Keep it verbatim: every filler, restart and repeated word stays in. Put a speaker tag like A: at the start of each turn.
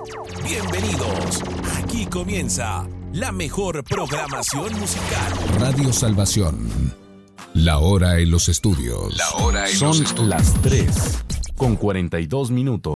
A: Bienvenidos. Aquí comienza la mejor programación musical.
B: Radio Salvación. La hora en los estudios.
C: La hora en
D: Son
C: los estudios.
D: las tres con cuarenta y dos minutos.